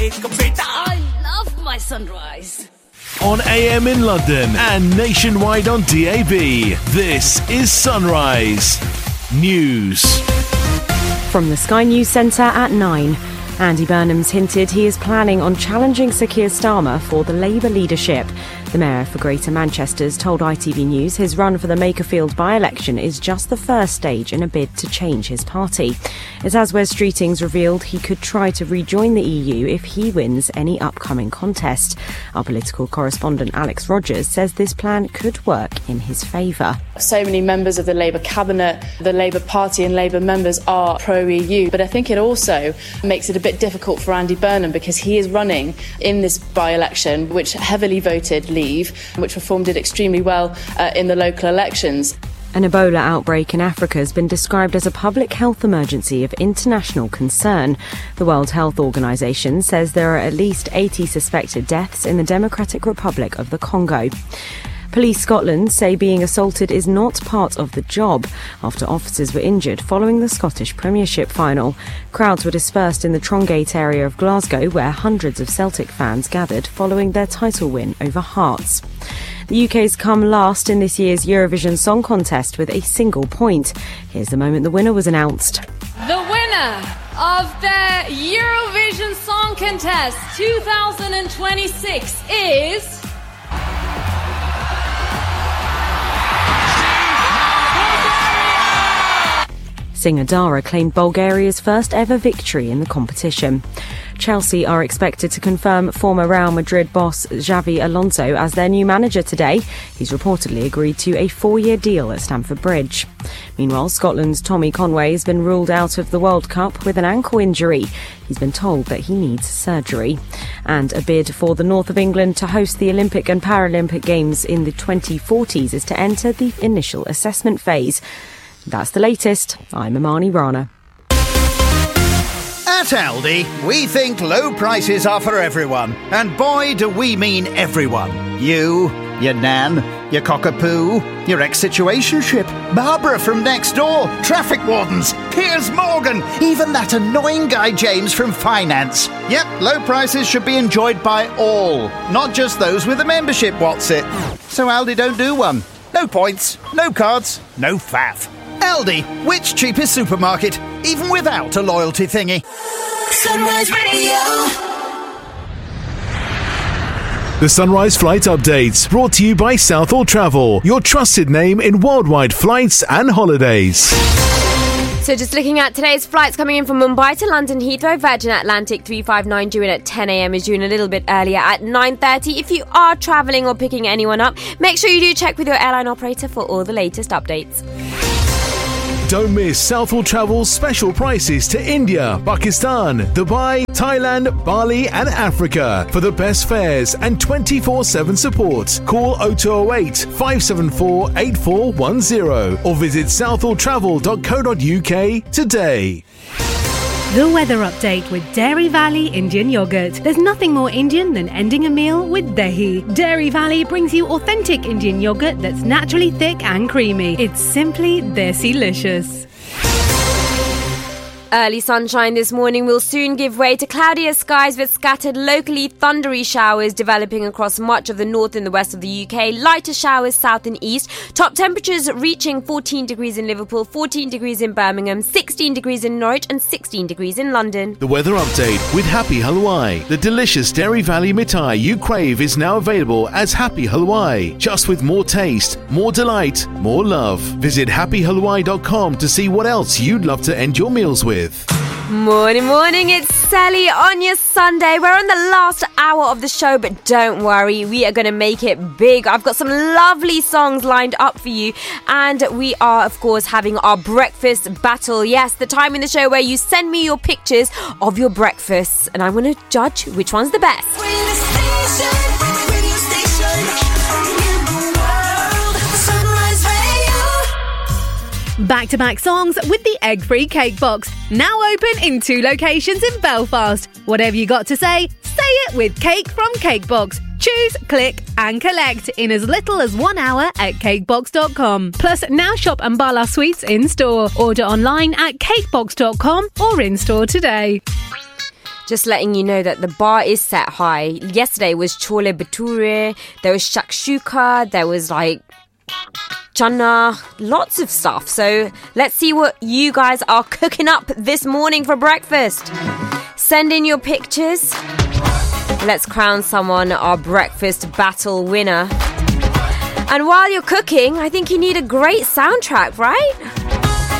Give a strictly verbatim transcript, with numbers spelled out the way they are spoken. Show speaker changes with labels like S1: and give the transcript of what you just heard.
S1: I love my sunrise.
S2: On A M in London and nationwide on D A B, this is Sunrise News.
S3: From the Sky News Centre at nine. Andy Burnham's hinted he is planning on challenging Sir Keir Starmer for the Labour leadership. The Mayor for Greater Manchester's told I T V News his run for the Makerfield by-election is just the first stage in a bid to change his party. It's as Wes Streeting's revealed he could try to rejoin the E U if he wins any upcoming contest. Our political correspondent Alex Rogers says this plan could work in his favour.
S4: So many members of the Labour cabinet, the Labour Party and Labour members are pro-E U, but I think it also makes it a bit difficult for Andy Burnham because he is running in this by-election, which heavily voted Leave, which Reform did extremely well uh, in the local elections.
S3: An Ebola outbreak in Africa has been described as a public health emergency of international concern. The World Health Organization says there are at least eighty suspected deaths in the Democratic Republic of the Congo. Police Scotland say being assaulted is not part of the job after officers were injured following the Scottish Premiership final. Crowds were dispersed in the Trongate area of Glasgow where hundreds of Celtic fans gathered following their title win over Hearts. The U K's come last in this year's Eurovision Song Contest with a single point. Here's the moment the winner was announced.
S5: The winner of the Eurovision Song Contest twenty twenty-six is...
S3: Singer Dara claimed Bulgaria's first ever victory in the competition. Chelsea are expected to confirm former Real Madrid boss Xavi Alonso as their new manager today. He's reportedly agreed to a four-year deal at Stamford Bridge. Meanwhile, Scotland's Tommy Conway has been ruled out of the World Cup with an ankle injury. He's been told that he needs surgery. And a bid for the north of England to host the Olympic and Paralympic Games in the twenty forties is to enter the initial assessment phase. That's the latest. I'm Imani Rana.
S6: At Aldi, we think low prices are for everyone. And boy, do we mean everyone. You, your nan, your cockapoo, your ex-situationship, Barbara from next door, traffic wardens, Piers Morgan, even that annoying guy James from finance. Yep, low prices should be enjoyed by all, not just those with a membership, what's it? So Aldi don't do one. No points, no cards, no faff. Aldi, which cheapest supermarket, even without a loyalty thingy.
S7: Sunrise Radio.
S2: The Sunrise Flight Updates, brought to you by Southall Travel, your trusted name in worldwide flights and holidays.
S8: So just looking at today's flights coming in from Mumbai to London Heathrow, Virgin Atlantic three five nine due in at ten a.m. is due in a little bit earlier at nine thirty. If you are travelling or picking anyone up, make sure you do check with your airline operator for all the latest updates.
S2: Don't miss Southall Travel's special prices to India, Pakistan, Dubai, Thailand, Bali and Africa. For the best fares and twenty-four seven support, call oh two oh eight, five seven four, eight four one oh or visit southall travel dot co dot uk today.
S9: The weather update with Dairy Valley Indian Yogurt. There's nothing more Indian than ending a meal with dahi. Dairy Valley brings you authentic Indian yogurt that's naturally thick and creamy. It's simply desi-licious.
S8: Early sunshine this morning will soon give way to cloudier skies with scattered locally thundery showers developing across much of the north and the west of the U K. Lighter showers south and east. Top temperatures reaching fourteen degrees in Liverpool, fourteen degrees in Birmingham, sixteen degrees in Norwich and sixteen degrees in London.
S2: The weather update with Happy Halwai. The delicious Dairy Valley mithai you crave is now available as Happy Halwai. Just with more taste, more delight, more love. Visit happy halwai dot com to see what else you'd love to end your meals with.
S8: Morning, morning, it's Sally on your Sunday. We're on the last hour of the show, but don't worry, we are going to make it big. I've got some lovely songs lined up for you, and we are, of course, having our breakfast battle. Yes, the time in the show where you send me your pictures of your breakfasts, and I'm going to judge which one's the best.
S9: Back-to-back songs with the egg-free cake box. Now open in two locations in Belfast. Whatever you got to say, say it with Cake from Cakebox. Choose, click and collect in as little as one hour at cakebox dot com. Plus, now shop Ambala Sweets in-store. Order online at cakebox dot com or in-store today.
S8: Just letting you know that the bar is set high. Yesterday was chole bhature, there was shakshuka, there was like chana, lots of stuff. So let's see what you guys are cooking up this morning for breakfast. Send in your pictures. Let's crown someone our breakfast battle winner. And while you're cooking, I think you need a great soundtrack, right?